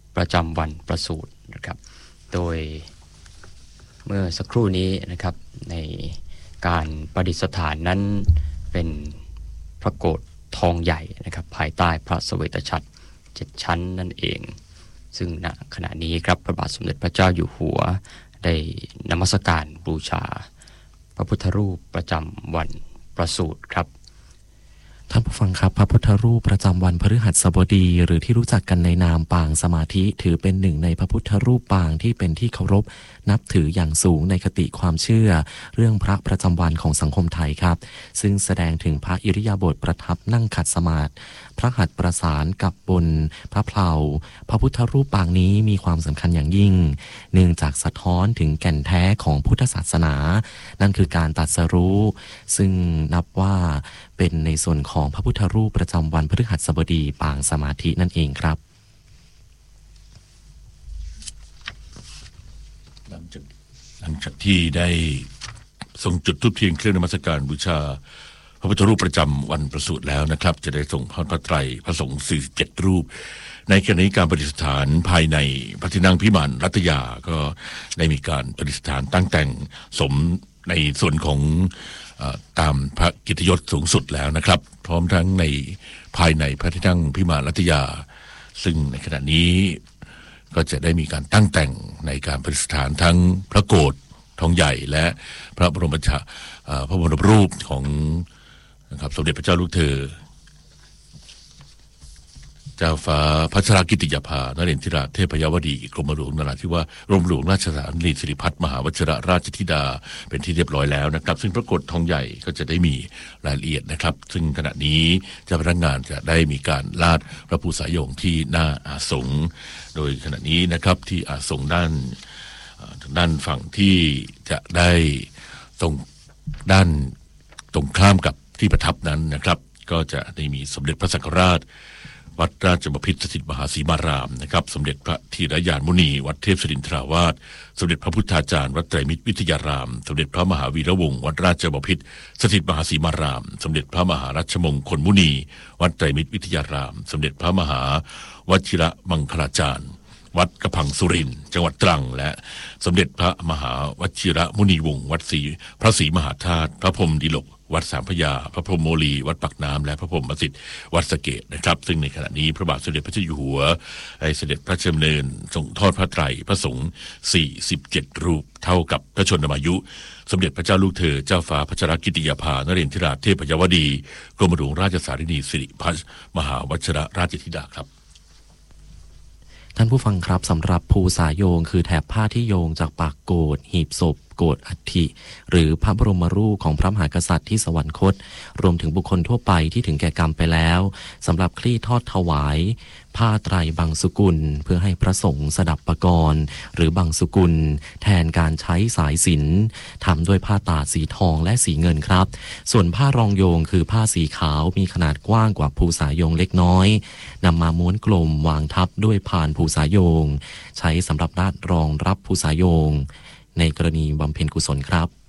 ประจำวันประสูตินะครับโดยเมื่อสักครู่นี้นะครับในการประดิษฐานนั้นเป็นพระโกฐทองใหญ่นะครับภายใต้พระเสวตฉัตร7ชั้นนั่นเองซึ่งณขณะนี้ครับพระบาทสมเด็จพระเจ้าอยู่หัวได้นมัสการบูชาพระพุทธรูปประจำวันประสูติครับท่านผู้ฟังครับพระพุทธรูปประจำวันพฤหัสบดีหรือที่รู้จักกันในนามปางสมาธิถือเป็นหนึ่งในพระพุทธรูปปางที่เป็นที่เคารพนับถืออย่างสูงในคติความเชื่อเรื่องพระประจำวันของสังคมไทยครับซึ่งแสดงถึงพระอิริยาบถประทับนั่งขัดสมาธิพระหัตถ์ประสานกับบนพระเพลาพระพุทธรูปปางนี้มีความสำคัญอย่างยิ่งเนื่องจากสะท้อนถึงแก่นแท้ของพุทธศาสนานั่นคือการตรัสรู้ซึ่งนับว่าเป็นในส่วนของพระพุทธรูปประจำวันพฤหัสบดีปางสมาธินั่นเองครับหลังจากที่ได้ทรงจุดธูปเทียนเครื่องนมัสการบูชาพระพุทธรูปประจำวันประสูติแล้วนะครับจะได้ส่งพระไตรพระสงฆ์47รูปในขณะนี้การประดิษฐานภายในพระที่นั่งพิมานรัตยาก็ได้มีการประดิษฐานตั้งแต่งสมในส่วนของตามพระกิตติยศสูงสุดแล้วนะครับพร้อมทั้งในภายในพระที่นั่งพิมานรัตยาซึ่งในขณะนี้ก็จะได้มีการตั้งแต่งในการประดิษฐานทั้งพระโกฐทองใหญ่และพระบรมรูปของนะครับสมเด็จพระเจ้าลูกเธอเจ้าฟ้าพัชรกิติยาภานเรนทิราเทพยวดีกรมหลวงนราธิวาสกรมหลวงราชสานีสิริพัฒน์มหาวชิรราชธิดาเป็นที่เรียบร้อยแล้วนะครับซึ่งพระโกฐทองใหญ่ก็จะได้มีรายละเอียดนะครับซึ่งขณะนี้เจ้าพนักงานจะได้มีการลาดพระภูษายงที่หน้าอาสงฆ์โดยขณะนี้นะครับที่อาสงฆ์ด้านฝั่งที่จะได้ตรงด้านตรงข้ามกับที่ประทับนั้นนะครับก็จะได้มีสมเด็จพระสังฆราชวัดราชบพิตรสถิตมหาสีมารามนะครับสมเด็จพระธีรยานมุนีวัดเทพศิรินทราวาสสมเด็จพระพุทธาจารย์วัดไตรมิตรวิทยารามสมเด็จพระมหาวีระวงศ์วัดราชบพิตรสถิตมหาสีมารามสมเด็จพระมหารัชมงคลมุนีวัดไตรมิตรวิทยารามสมเด็จพระมหาวชิระมังคลาจารย์วัดกระพังสุรินทร์จังหวัดตรังและสมเด็จพระมหาวชิระมุนีวงศ์วัดพระศรีมหาธาตุพระพรหมดิลกวัดสามพระยาพระพรหมโมลีวัดปากน้ำและพระพรหมประสิทธิ์วัดสะเกษนะครับซึ่งในขณะนี้พระบาทสมเด็จพระเจ้าอยู่หัวได้เสด็จพระราชดำเนินส่งทอดพระไตรพระสงฆ์47รูปเท่ากับพระชนมายุสมเด็จพระเจ้าลูกเธอเจ้าฟ้าพัชรกิติยาภานเรนทิราเทพยวดีกรมหลวงราชสานีสิริพัฒน์มหาวชิรราชธิดาครับท่านผู้ฟังครับสำหรับภูษาโยงคือแถบผ้าที่โยงจากปากโกฐหีบศพโกฐอัฐิหรือพระบรมรูปของพระมหากษัตริย์ที่สวรรคตรวมถึงบุคคลทั่วไปที่ถึงแก่กรรมไปแล้วสำหรับคลี่ทอดถวายผ้าไตรบังสุกุลเพื่อให้พระสงฆ์สดับปกรณ์หรือบังสุกุลแทนการใช้สายสิญจน์ทำด้วยผ้าตาดสีทองและสีเงินครับส่วนผ้ารองโยงคือผ้าสีขาวมีขนาดกว้างกว่าภูษาโยงเล็กน้อยนำมาม้วนกลมวางทับด้วยพานภูษาโยงใช้สำหรับราดรองรับภูษาโยงในกรณีบำเพ็ญกุศลครับ